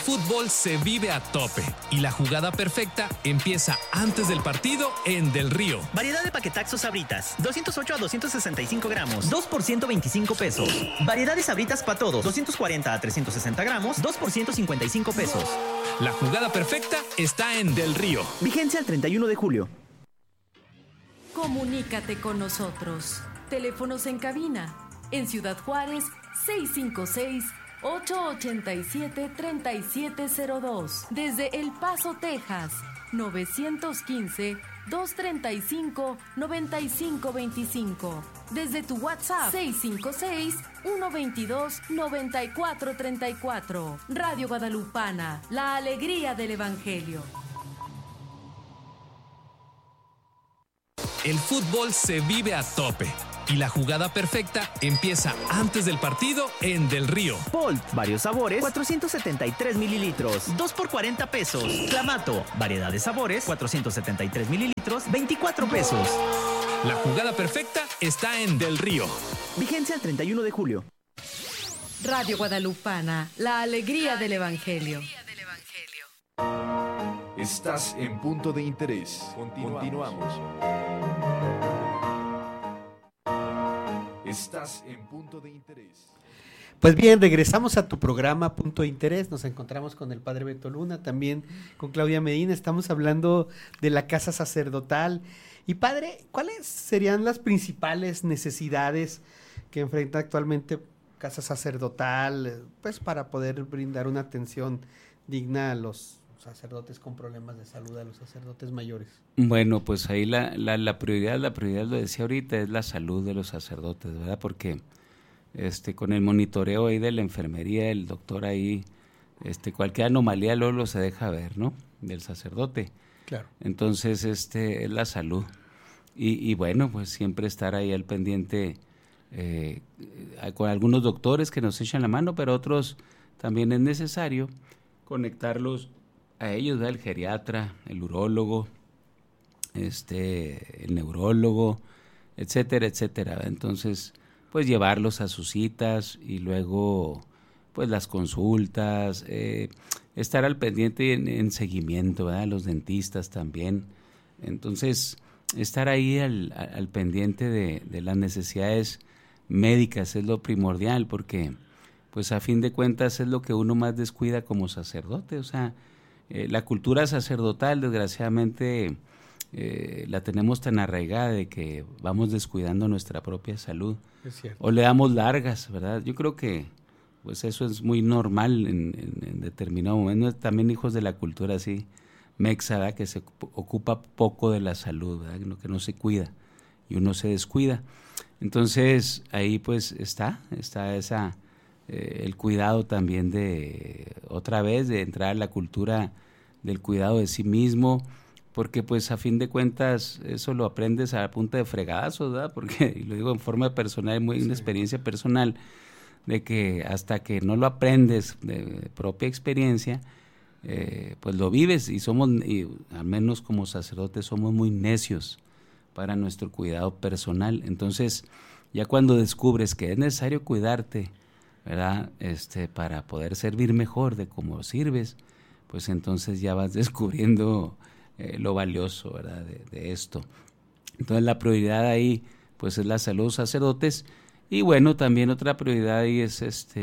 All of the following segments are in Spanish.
fútbol se vive a tope y la jugada perfecta empieza antes del partido en Del Río. Variedad de paquetaxos Sabritas, 208 a 265 gramos, 2 por 125 pesos. Variedad de Sabritas para todos, 240 a 360 gramos, 2 por 155 pesos. La jugada perfecta está en Del Río. Vigencia al 31 de julio. Comunícate con nosotros. Teléfonos en cabina. En Ciudad Juárez, 656-887-3702. Desde El Paso, Texas, 915-235-9525. Desde tu WhatsApp, 656-122-9434. Radio Guadalupana, la alegría del Evangelio. El fútbol se vive a tope y la jugada perfecta empieza antes del partido en Del Río. Bolt, varios sabores, 473 mililitros, 2 por 40 pesos. Clamato, variedad de sabores, 473 mililitros, 24 pesos. La jugada perfecta está en Del Río. Vigencia el 31 de julio. Radio Guadalupana, la alegría del Evangelio. Estás en Punto de Interés. Continuamos. Estás en Punto de Interés. Pues bien, regresamos a tu programa Punto de Interés. Nos encontramos con el padre Beto Luna, también con Claudia Medina. Estamos hablando de la casa sacerdotal. Y padre, ¿cuáles serían las principales necesidades que enfrenta actualmente casa sacerdotal, pues para poder brindar una atención digna a los sacerdotes con problemas de salud, a los sacerdotes mayores? Bueno, pues ahí la prioridad, lo decía ahorita, es la salud de los sacerdotes, ¿verdad? Porque con el monitoreo ahí de la enfermería, el doctor ahí, cualquier anomalía luego se deja ver, ¿no? Del sacerdote. Claro. Entonces, es la salud. Y bueno, pues siempre estar ahí al pendiente con algunos doctores que nos echan la mano, pero otros también es necesario conectarlos a ellos, ¿verdad? El geriatra, el urólogo, el neurólogo, etcétera, etcétera. Entonces, pues llevarlos a sus citas y luego, pues las consultas, estar al pendiente en seguimiento, ¿verdad? Los dentistas también. Entonces, estar ahí al pendiente de las necesidades médicas es lo primordial, porque pues a fin de cuentas es lo que uno más descuida como sacerdote. O sea, la cultura sacerdotal, desgraciadamente, la tenemos tan arraigada de que vamos descuidando nuestra propia salud. Es cierto. O le damos largas, ¿verdad? Yo creo que pues eso es muy normal en determinado momento. También hijos de la cultura así, mexa, ¿verdad? Que se ocupa poco de la salud, ¿verdad? Que no se cuida y uno se descuida. Entonces, ahí pues está esa... el cuidado también otra vez, de entrar a la cultura del cuidado de sí mismo, porque pues a fin de cuentas eso lo aprendes a punta de fregazos, ¿verdad? Porque, y lo digo en forma personal, muy una experiencia personal, de que hasta que no lo aprendes de propia experiencia, pues lo vives, y al menos como sacerdotes somos muy necios para nuestro cuidado personal. Entonces, ya cuando descubres que es necesario cuidarte, ¿verdad? Para poder servir mejor de cómo sirves, pues entonces ya vas descubriendo lo valioso, ¿verdad? De esto. Entonces la prioridad ahí pues es la salud de los sacerdotes, y bueno, también otra prioridad ahí es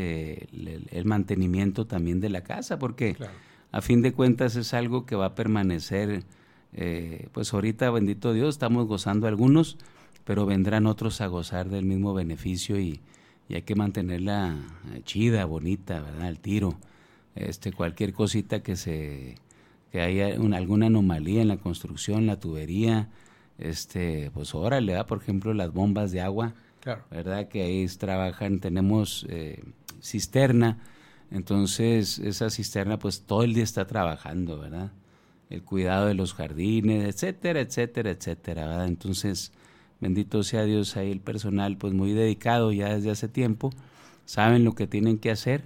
el mantenimiento también de la casa, porque claro, a fin de cuentas es algo que va a permanecer, pues ahorita, bendito Dios, estamos gozando algunos, pero vendrán otros a gozar del mismo beneficio, y hay que mantenerla chida, bonita, ¿verdad? Al tiro. Cualquier cosita que haya alguna anomalía en la construcción, la tubería, pues órale, ¿verdad? Por ejemplo, las bombas de agua, claro, ¿verdad? Que ahí trabajan, tenemos cisterna, entonces esa cisterna pues todo el día está trabajando, ¿verdad? El cuidado de los jardines, etcétera, etcétera, etcétera, ¿verdad? Entonces, bendito sea Dios, ahí el personal pues muy dedicado ya desde hace tiempo, saben lo que tienen que hacer,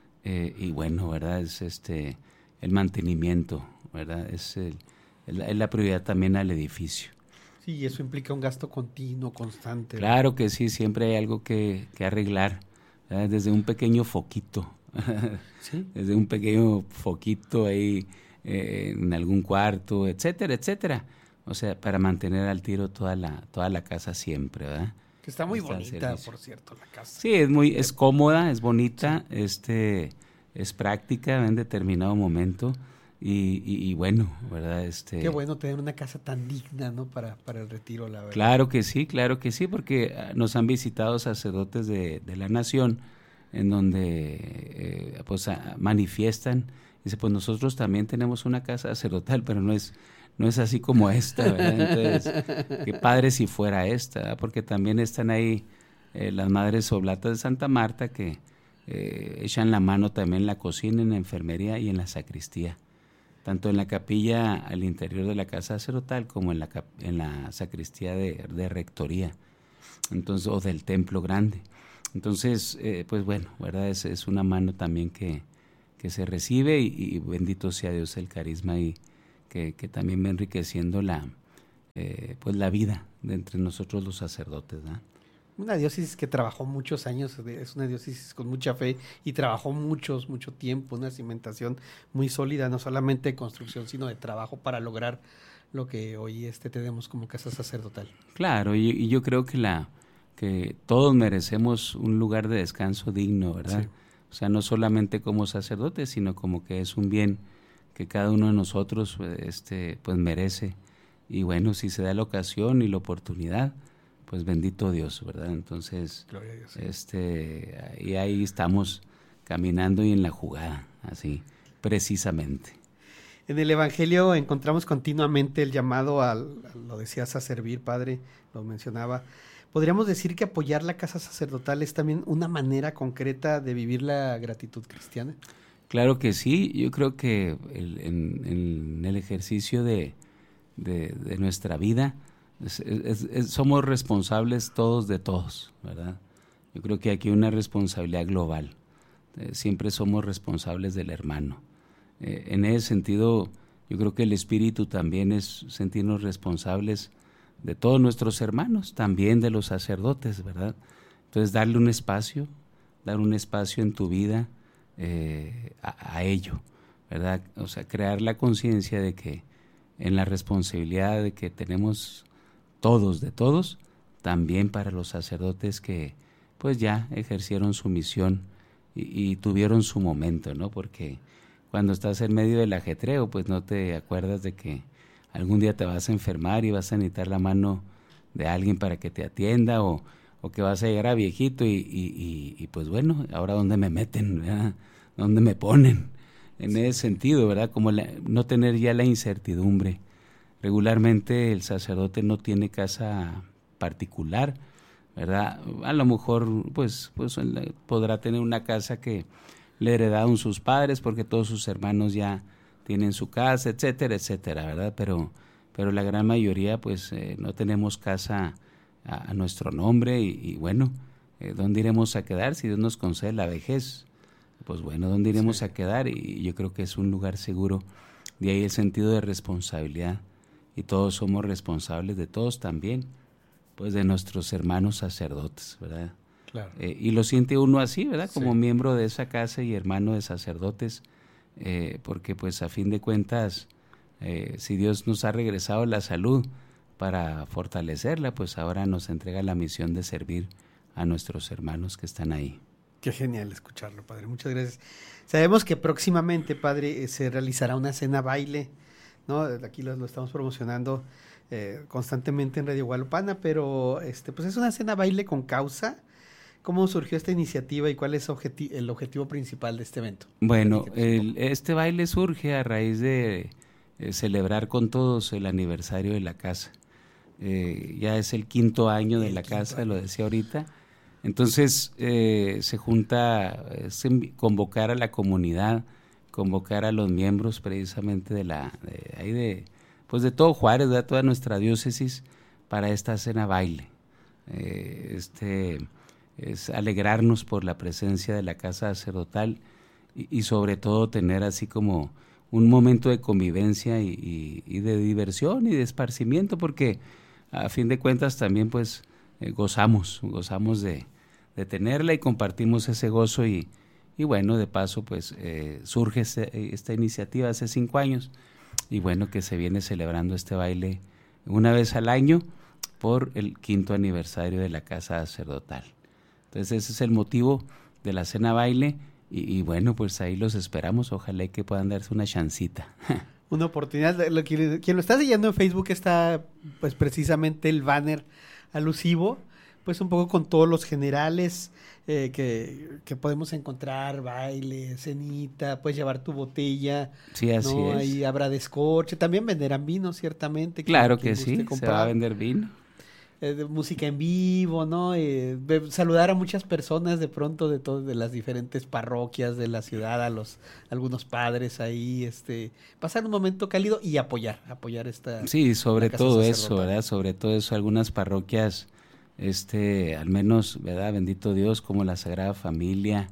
y bueno, ¿verdad? Es el mantenimiento, ¿verdad? Es la prioridad también al edificio. Sí, y eso implica un gasto continuo, constante. Claro que sí, siempre hay algo que arreglar, ¿verdad? Desde un pequeño foquito ¿Sí? Desde un pequeño foquito ahí en algún cuarto, etcétera, etcétera. O sea, para mantener al tiro toda la casa siempre, ¿verdad? Que está muy Está al bonita, servicio. por cierto, la casa. Sí, es cómoda, es bonita, es práctica en determinado momento y bueno, ¿verdad? Qué bueno tener una casa tan digna, ¿no? Para el retiro, la verdad. Claro que sí, porque nos han visitado sacerdotes de la nación en donde pues manifiestan, dice, pues nosotros también tenemos una casa sacerdotal, pero no es así como esta, ¿verdad? Entonces, qué padre si fuera esta, ¿verdad? Porque también están ahí las Madres Oblatas de Santa Marta que echan la mano también en la cocina, en la enfermería y en la sacristía, tanto en la capilla al interior de la casa sacerdotal como en la sacristía de rectoría, entonces, o del templo grande. Entonces, pues bueno, ¿verdad? Es una mano también que se recibe y bendito sea Dios el carisma y que también va enriqueciendo pues la vida de entre nosotros los sacerdotes, ¿verdad? Una diócesis que trabajó muchos años, es una diócesis con mucha fe y trabajó mucho tiempo, una cimentación muy sólida, no solamente de construcción, sino de trabajo para lograr lo que hoy tenemos como casa sacerdotal. Claro, y yo creo que todos merecemos un lugar de descanso digno, ¿verdad? Sí. O sea, no solamente como sacerdotes, sino como que es un bien que cada uno de nosotros pues merece. Y bueno, si se da la ocasión y la oportunidad, pues bendito Dios, ¿verdad? Entonces, Gloria a Dios, sí. Y ahí estamos caminando y en la jugada, así, precisamente. En el Evangelio encontramos continuamente el llamado lo decías, a servir, Padre, lo mencionaba. ¿Podríamos decir que apoyar la casa sacerdotal es también una manera concreta de vivir la gratitud cristiana? Claro que sí, yo creo que en el ejercicio de nuestra vida somos responsables todos de todos, ¿verdad? Yo creo que aquí hay una responsabilidad global, siempre somos responsables del hermano. En ese sentido, yo creo que el espíritu también es sentirnos responsables de todos nuestros hermanos, también de los sacerdotes, ¿verdad? Entonces, dar un espacio en tu vida a ello, ¿verdad? O sea, crear la conciencia de que en la responsabilidad de que tenemos todos de todos, también para los sacerdotes que pues ya ejercieron su misión y tuvieron su momento, ¿no? Porque cuando estás en medio del ajetreo, pues no te acuerdas de que algún día te vas a enfermar y vas a necesitar la mano de alguien para que te atienda o que vas a llegar a viejito y pues bueno, ahora ¿dónde me meten? ¿Verdad? ¿Dónde me ponen? En ese sentido, ¿verdad? Como no tener ya la incertidumbre. Regularmente el sacerdote no tiene casa particular, ¿verdad? A lo mejor pues podrá tener una casa que le heredaron sus padres porque todos sus hermanos ya tienen su casa, etcétera, etcétera, ¿verdad? Pero la gran mayoría pues no tenemos casa a nuestro nombre y bueno, ¿dónde iremos a quedar si Dios nos concede la vejez? Pues bueno, ¿dónde iremos a quedar? Y yo creo que es un lugar seguro. De ahí el sentido de responsabilidad. Y todos somos responsables de todos también, pues de nuestros hermanos sacerdotes, ¿verdad? Claro. Y lo siente uno así, ¿verdad? Como Sí. miembro de esa casa y hermano de sacerdotes, porque pues a fin de cuentas, si Dios nos ha regresado la salud para fortalecerla, pues ahora nos entrega la misión de servir a nuestros hermanos que están ahí. Qué genial escucharlo, Padre. Muchas gracias. Sabemos que próximamente, Padre, se realizará una cena baile, ¿no? Aquí lo estamos promocionando constantemente en Radio Guadalupana, pero pues es una cena baile con causa. ¿Cómo surgió esta iniciativa y cuál es el objetivo principal de este evento? Bueno, este baile surge a raíz de celebrar con todos el aniversario de la casa. Ya es el 5º año de la casa, lo decía ahorita. Entonces se junta, convocar a la comunidad, convocar a los miembros precisamente de todo Juárez, de toda nuestra diócesis, para esta cena baile. Es alegrarnos por la presencia de la casa sacerdotal y sobre todo tener así como un momento de convivencia y de diversión y de esparcimiento, porque a fin de cuentas también pues gozamos de tenerla y compartimos ese gozo y Y bueno, de paso, pues surge esta iniciativa hace 5 años, y bueno, que se viene celebrando este baile una vez al año por el 5º aniversario de la Casa Sacerdotal. Entonces ese es el motivo de la cena baile, y bueno, pues ahí los esperamos, ojalá que puedan darse una chancita. Una oportunidad. Quien lo está siguiendo en Facebook está pues precisamente el banner alusivo, pues un poco con todos los generales que podemos encontrar, baile, cenita, puedes llevar tu botella. Sí, así ¿no? es. Ahí habrá descorche, también venderán vino, ciertamente. Claro que sí, se va a vender vino. Música en vivo, ¿no? Saludar a muchas personas de pronto de las diferentes parroquias de la ciudad, algunos padres ahí, pasar un momento cálido y apoyar esta. Sí, sobre todo sacerdotal. eso, ¿verdad? Sobre todo eso, algunas parroquias, al menos, ¿verdad? Bendito Dios, como la Sagrada Familia,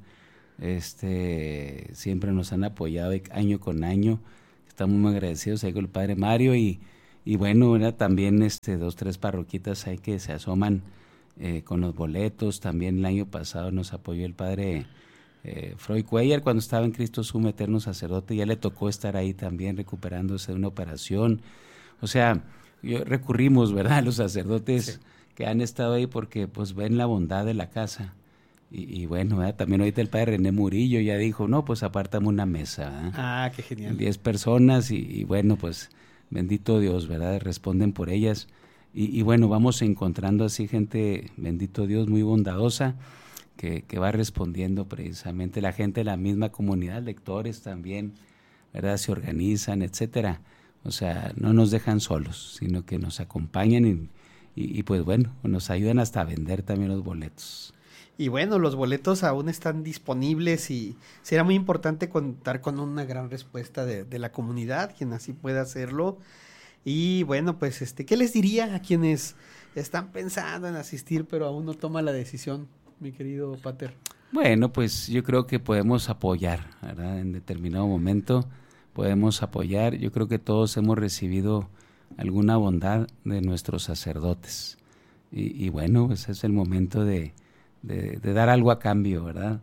siempre nos han apoyado año con año. Estamos muy agradecidos ahí con el Padre Mario y bueno, ¿verdad? También 2, 3 parroquitas ahí que se asoman con los boletos. También el año pasado nos apoyó el Padre Freud Cuellar cuando estaba en Cristo Sumo Eterno Sacerdote. Ya le tocó estar ahí también recuperándose de una operación. O sea, recurrimos, ¿verdad? A los sacerdotes sí, que han estado ahí porque pues ven la bondad de la casa. Y bueno, ¿verdad? También ahorita el Padre René Murillo ya dijo, no, pues apártame una mesa, ¿verdad? Ah, qué genial. 10 personas y bueno, pues bendito Dios, ¿verdad? Responden por ellas. Y bueno, vamos encontrando así gente, bendito Dios, muy bondadosa, que va respondiendo precisamente. La gente de la misma comunidad, lectores también, ¿verdad? Se organizan, etcétera. O sea, no nos dejan solos, sino que nos acompañan y pues bueno, nos ayudan hasta a vender también los boletos. Y bueno, los boletos aún están disponibles y será muy importante contar con una gran respuesta de la comunidad, quien así pueda hacerlo. Y bueno, pues ¿qué les diría a quienes están pensando en asistir pero aún no toman la decisión, mi querido Pater? Bueno, pues yo creo que podemos apoyar, ¿verdad? En determinado momento podemos apoyar. Yo creo que todos hemos recibido alguna bondad de nuestros sacerdotes. Y bueno, pues es el momento de dar algo a cambio, ¿verdad?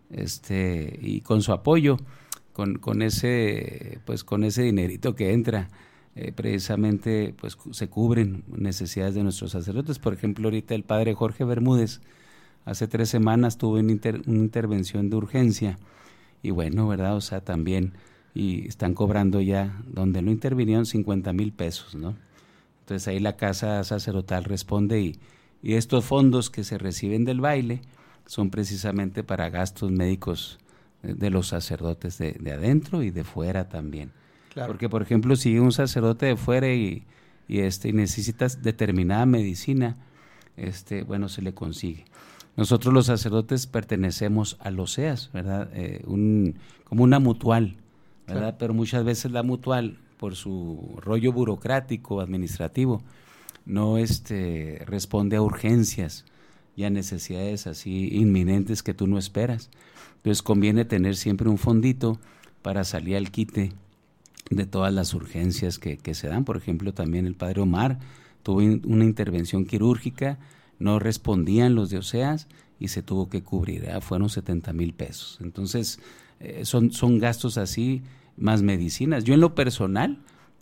Y con su apoyo, con ese dinerito que entra, precisamente pues se cubren necesidades de nuestros sacerdotes. Por ejemplo, ahorita el Padre Jorge Bermúdez, hace 3 semanas tuvo una intervención de urgencia, y bueno, ¿verdad? O sea, también, y están cobrando ya, donde no intervinieron, 50,000 pesos, ¿no? Entonces ahí la Casa Sacerdotal responde y estos fondos que se reciben del baile son precisamente para gastos médicos de los sacerdotes de adentro y de fuera también. Claro. Porque, por ejemplo, si un sacerdote de fuera y necesitas determinada medicina, bueno, se le consigue. Nosotros los sacerdotes pertenecemos a los CEAS, ¿verdad? Como una mutual, ¿verdad? Claro. Pero muchas veces la mutual, por su rollo burocrático, administrativo, no responde a urgencias y a necesidades así inminentes que tú no esperas. Entonces conviene tener siempre un fondito para salir al quite de todas las urgencias que se dan. Por ejemplo, también el Padre Omar tuvo una intervención quirúrgica, no respondían los de OSEAS y se tuvo que cubrir, fueron 70,000 pesos. Entonces son gastos así, más medicinas. Yo en lo personal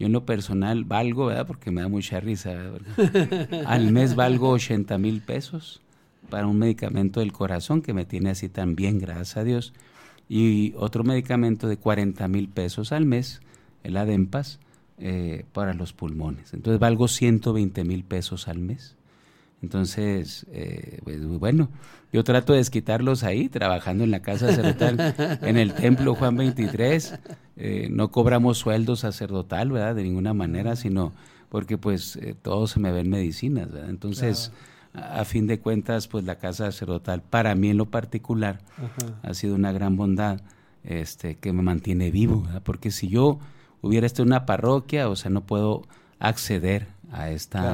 valgo, ¿verdad? Porque me da mucha risa, ¿verdad? Al mes valgo 80,000 pesos para un medicamento del corazón que me tiene así tan bien, gracias a Dios, y otro medicamento de 40,000 pesos al mes, el Adempas, para los pulmones. Entonces valgo 120,000 pesos al mes. Entonces, pues, bueno, yo trato de desquitarlos ahí, trabajando en la Casa Sacerdotal, en el Templo Juan 23. No cobramos sueldo sacerdotal, ¿verdad? De ninguna manera, sino porque pues todo se me ve en medicinas, ¿verdad? Entonces, claro, a fin de cuentas, pues la Casa Sacerdotal, para mí en lo particular, ha sido una gran bondad que me mantiene vivo, ¿verdad? Porque si yo hubiera en una parroquia, o sea, no puedo acceder a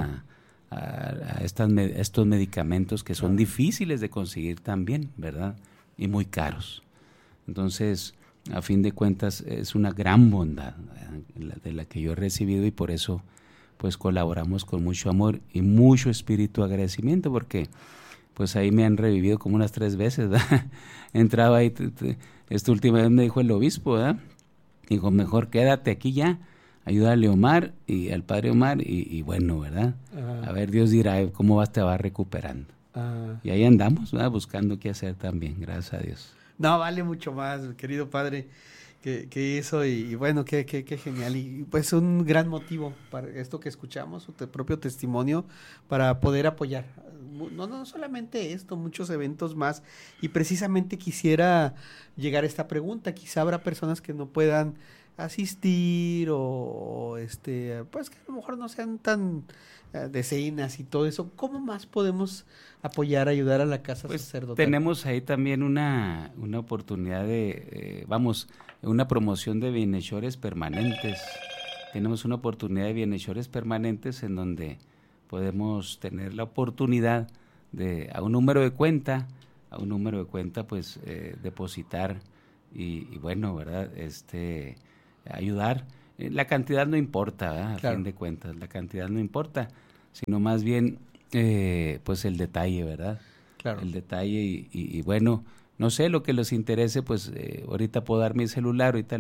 estos medicamentos que son difíciles de conseguir también, ¿verdad? Y muy caros. Entonces, a fin de cuentas, es una gran bondad, ¿verdad? De la que yo he recibido, y por eso pues colaboramos con mucho amor y mucho espíritu de agradecimiento, porque pues ahí me han revivido como unas 3 veces, ¿verdad? Entraba ahí, esta última vez me dijo el obispo, ¿verdad? Dijo, mejor quédate aquí ya, ayuda a Leomar y al padre Omar, y bueno, ¿verdad? A ver, Dios dirá cómo te vas recuperando. Y ahí andamos, ¿verdad? Buscando qué hacer también, gracias a Dios. No, vale mucho más, querido padre, que eso, y bueno, qué genial, y pues un gran motivo para esto que escuchamos, su propio testimonio, para poder apoyar, no solamente esto, muchos eventos más, y precisamente quisiera llegar a esta pregunta, quizá habrá personas que no puedan asistir, o pues que a lo mejor no sean tan decenas y todo eso. ¿Cómo más podemos apoyar, ayudar a la casa sacerdotal? Tenemos ahí también una oportunidad de, una promoción de bienhechores permanentes. Tenemos una oportunidad de bienhechores permanentes en donde podemos tener la oportunidad de, a un número de cuenta, pues depositar y bueno, ¿verdad? Ayudar. La cantidad no importa, ¿verdad? A fin de cuentas, la cantidad no importa, sino más bien pues el detalle, ¿verdad? Claro. El detalle y bueno, no sé, lo que les interese, pues ahorita puedo dar mi celular, ahorita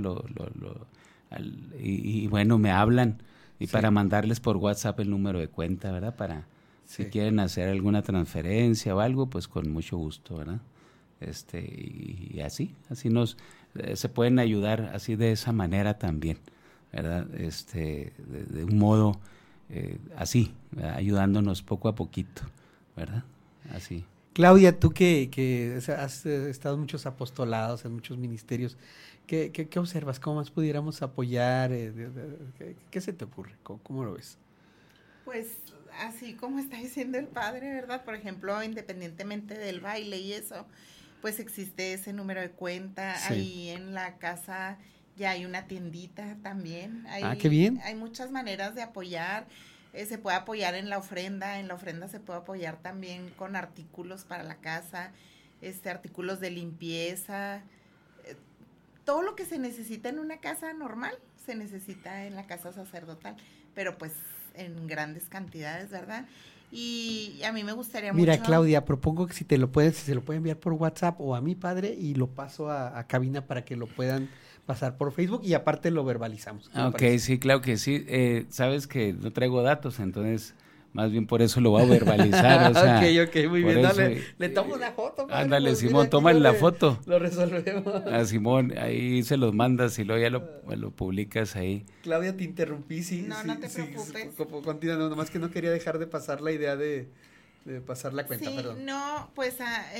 y bueno, me hablan y para mandarles por WhatsApp el número de cuenta, ¿verdad? Para si quieren hacer alguna transferencia o algo, pues con mucho gusto, ¿verdad? Y así nos se pueden ayudar así de esa manera también, ¿verdad? De un modo así, ¿verdad? Ayudándonos poco a poquito, ¿verdad? Así. Claudia, tú que has estado en muchos apostolados, en muchos ministerios, ¿qué observas? ¿Cómo más pudiéramos apoyar? ¿Qué se te ocurre? ¿Cómo lo ves? Pues así como está diciendo el padre, ¿verdad? Por ejemplo, independientemente del baile y eso, pues existe ese número de cuenta. Ahí en la casa ya hay una tiendita también. Qué bien. Hay muchas maneras de apoyar. Se puede apoyar en la ofrenda se puede apoyar también con artículos para la casa, artículos de limpieza, todo lo que se necesita en una casa normal se necesita en la casa sacerdotal, pero pues en grandes cantidades, ¿verdad? Y a mí me gustaría mucho... Mira, Claudia, propongo que si se lo puede enviar por WhatsApp o a mi padre y lo paso a cabina para que lo puedan pasar por Facebook y aparte lo verbalizamos. Ok, sí, claro que sí. Sabes que no traigo datos, entonces más bien por eso lo voy a verbalizar. O sea, ok, muy bien. Dale, le tomo una foto. Padre, ándale, pues, Simón, tómale la foto. Lo resolvemos. A Simón, ahí se los mandas y luego ya lo publicas ahí. Claudia, te interrumpí, No te preocupes. Continúa, nomás que no quería dejar de pasar la idea de pasar la cuenta, perdón. No, pues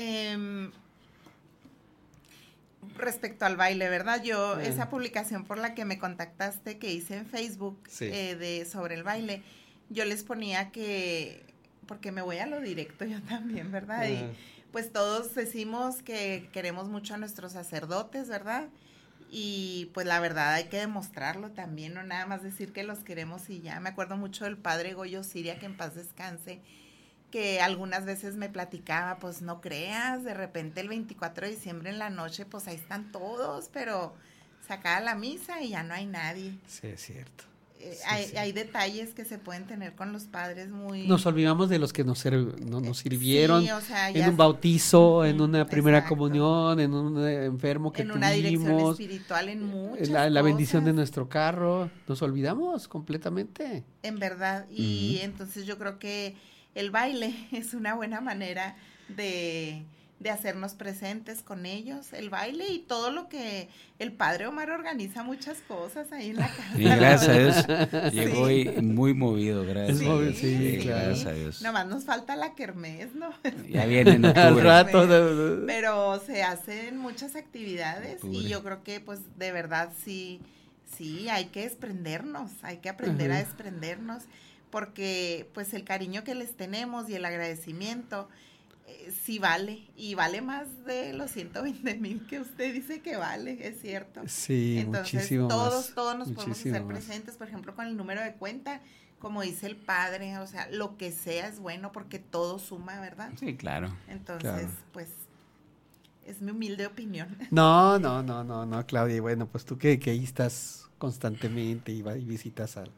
respecto al baile, ¿verdad? Yo, esa publicación por la que me contactaste que hice en Facebook sobre el baile, yo les ponía porque me voy a lo directo yo también, ¿verdad? Y pues todos decimos que queremos mucho a nuestros sacerdotes, ¿verdad? Y pues la verdad hay que demostrarlo también, no nada más decir que los queremos y ya. Me acuerdo mucho del padre Goyo Siria, que en paz descanse, que algunas veces me platicaba, pues no creas, de repente el 24 de diciembre en la noche, pues ahí están todos, pero se acaba la misa y ya no hay nadie. Sí, es cierto. Hay detalles que se pueden tener con los padres muy... Nos olvidamos de los que nos sirvieron, o sea, en un bautizo, en una primera comunión, en un enfermo que tuvimos. En una dirección espiritual, en muchas la bendición de nuestro carro. Nos olvidamos completamente. En verdad, y entonces yo creo que el baile es una buena manera de hacernos presentes con ellos, el baile y todo lo que el padre Omar organiza, muchas cosas ahí en la casa. Y gracias a Dios, llegó muy movido, gracias. Sí, claro. Gracias a Dios. Nomás nos falta la kermés, ¿no? Ya viene en octubre. Al rato. Pero se hacen muchas actividades y yo creo que pues de verdad sí, hay que desprendernos, hay que aprender a desprendernos, porque pues el cariño que les tenemos y el agradecimiento sí vale, y vale más de los 120,000 que usted dice que vale, es cierto. Sí, entonces, muchísimo todos nos muchísimo podemos hacer más presentes, por ejemplo, con el número de cuenta, como dice el padre, o sea, lo que sea es bueno porque todo suma, ¿verdad? Sí, claro. Entonces, pues, es mi humilde opinión. No, Claudia, y bueno, pues tú que ahí estás constantemente y visitas al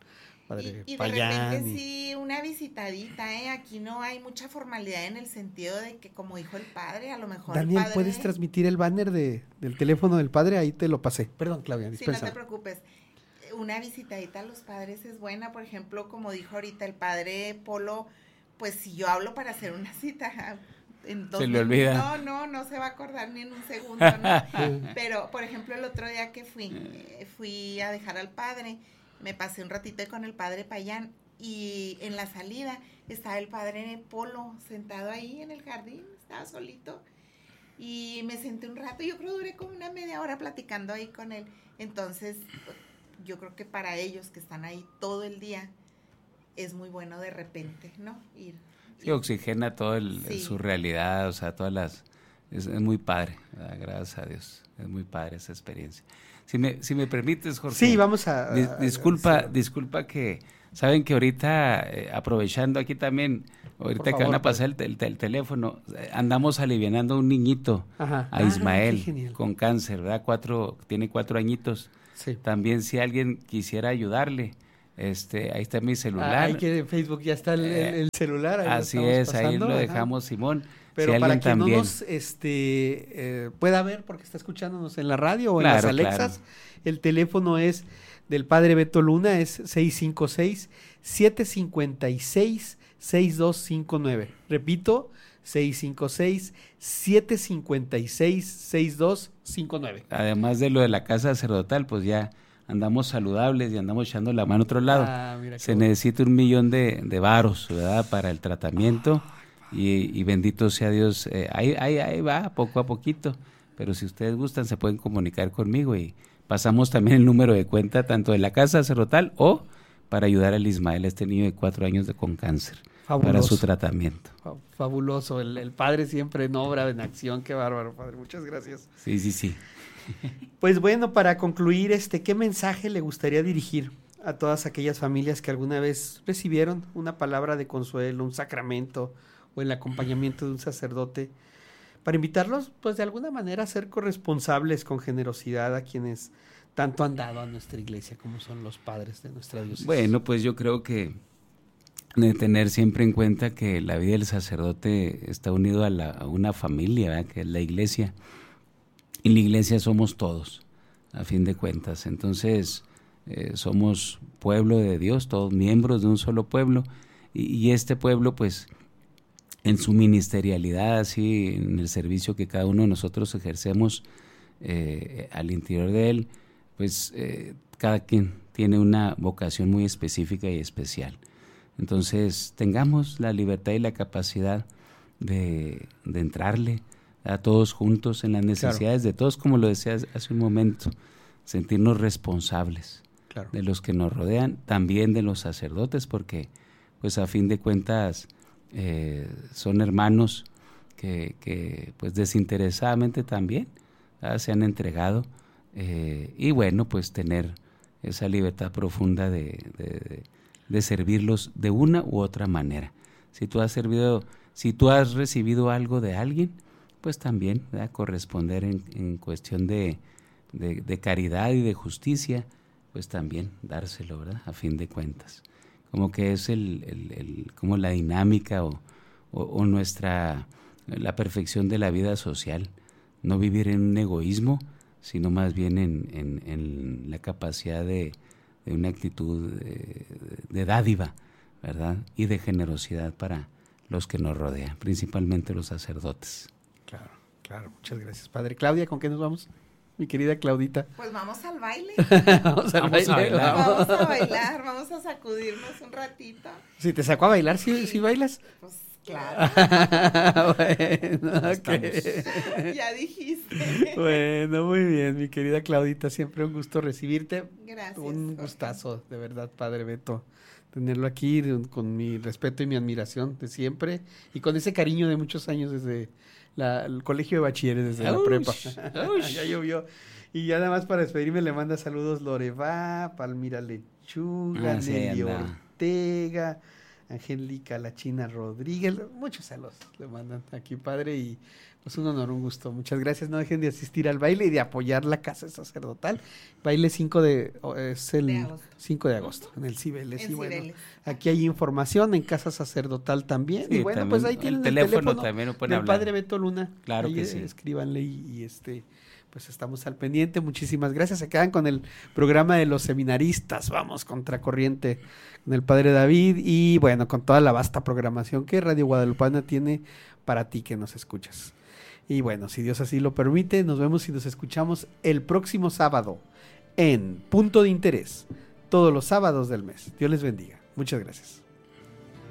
padre y de Payán. repente sí, una visitadita, ¿eh? Aquí no hay mucha formalidad en el sentido de que, como dijo el padre, a lo mejor Daniel, el padre... ¿puedes transmitir el banner del teléfono del padre? Ahí te lo pasé. Perdón, Claudia, Sí, dispensa. no te preocupes. Una visitadita a los padres es buena, por ejemplo, como dijo ahorita el padre Polo, pues si yo hablo para hacer una cita... Se le olvida. No se va a acordar ni en un segundo, ¿no? Pero, por ejemplo, el otro día que fui a dejar al padre, me pasé un ratito con el padre Payán y en la salida estaba el padre Polo sentado ahí en el jardín, estaba solito y me senté un rato, yo creo que duré como una media hora platicando ahí con él. Entonces, yo creo que para ellos que están ahí todo el día, es muy bueno de repente, ¿no? Ir. Sí, oxigena todo Sí. su realidad, o sea, todas las... Es muy padre, ¿verdad? Gracias a Dios. Es muy padre esa experiencia. Si me permites, Jorge. Sí, vamos a... Disculpa que... Saben que ahorita, aprovechando aquí también, ahorita Por que van a favor, pasar el teléfono, andamos alivianando a un niñito, Ajá. a Qué Ismael, genial. con cáncer, ¿verdad? Tiene 4 añitos. Sí. También si alguien quisiera ayudarle, ahí está mi celular. Ahí que en Facebook ya está el celular. Ahí Así lo estamos es, ahí pasando, lo ajá. dejamos, Simón. Pero si para alguien quien también, no nos pueda ver porque está escuchándonos en la radio o en Claro, las Alexas, claro. el teléfono es del padre Beto Luna, es 656-756-6259. Repito, 656-756-6259. además de lo de la casa sacerdotal, pues ya andamos saludables y andamos echando la mano a otro lado. Mira qué Se bueno. necesita 1 millón de varos, ¿verdad? Para el tratamiento y bendito sea Dios. Ahí va, poco a poquito. Pero si ustedes gustan, se pueden comunicar conmigo y pasamos también el número de cuenta tanto de la casa sacerdotal o para ayudar al Ismael, este niño de 4 años con cáncer, Fabuloso. para su tratamiento. Fabuloso, el padre siempre en obra, en acción, qué bárbaro, padre, muchas gracias. Sí. Pues bueno, para concluir, ¿qué mensaje le gustaría dirigir a todas aquellas familias que alguna vez recibieron una palabra de consuelo, un sacramento o el acompañamiento de un sacerdote, para invitarlos, pues de alguna manera a ser corresponsables con generosidad a quienes tanto han dado a nuestra iglesia, como son los padres de nuestra diócesis? Bueno, pues yo creo que de tener siempre en cuenta que la vida del sacerdote está unido a una familia, ¿verdad? Que es la iglesia. Y la iglesia somos todos, a fin de cuentas. Entonces, somos pueblo de Dios, todos miembros de un solo pueblo. Y este pueblo, pues, en su ministerialidad, así, en el servicio que cada uno de nosotros ejercemos al interior de él, pues, cada quien tiene una vocación muy específica y especial. Entonces, tengamos la libertad y la capacidad de entrarle a todos juntos en las necesidades de todos, como lo decías hace un momento, sentirnos responsables de los que nos rodean, también de los sacerdotes, porque pues a fin de cuentas son hermanos que pues desinteresadamente también se han entregado y bueno, pues tener esa libertad profunda de servirlos de una u otra manera. Si tú has recibido algo de alguien, pues también, ¿verdad?, corresponder en cuestión de caridad y de justicia, pues también dárselo, ¿verdad?, a fin de cuentas. Como que es como la dinámica o la perfección de la vida social. No vivir en un egoísmo, sino más bien en la capacidad de una actitud de dádiva, ¿verdad?, y de generosidad para los que nos rodean, principalmente los sacerdotes. Claro, muchas gracias, padre. Claudia, ¿con qué nos vamos? Mi querida Claudita. Pues vamos al baile. Vamos a bailar. Vamos a bailar, vamos a sacudirnos un ratito. Si te sacó a bailar, ¿sí bailas? Pues claro. Bueno, okay. Ya dijiste. Bueno, muy bien, mi querida Claudita, siempre un gusto recibirte. Gracias. Un gustazo, de verdad, padre Beto, tenerlo aquí con mi respeto y mi admiración de siempre y con ese cariño de muchos años desde el colegio de bachilleres, desde la prepa. Ya llovió. Y ya nada más para despedirme le manda saludos Loreva, Palmira Lechuga, Nelly Ortega, Angélica La China Rodríguez, muchos saludos le mandan aquí, padre, y pues un honor, un gusto. Muchas gracias. No dejen de asistir al baile y de apoyar la Casa Sacerdotal. Baile 5 de agosto en el Cibeles. Y bueno, aquí hay información en Casa Sacerdotal también. Sí, y bueno, también, pues ahí tienen el teléfono también lo pueden del hablar. Padre Beto Luna. Claro ahí que sí. Escríbanle y pues estamos al pendiente. Muchísimas gracias. Se quedan con el programa de los seminaristas. Vamos, contracorriente, con el Padre David y bueno, con toda la vasta programación que Radio Guadalupana tiene para ti que nos escuchas. Y bueno, si Dios así lo permite, nos vemos y nos escuchamos el próximo sábado en Punto de Interés, todos los sábados del mes. Dios les bendiga. Muchas gracias.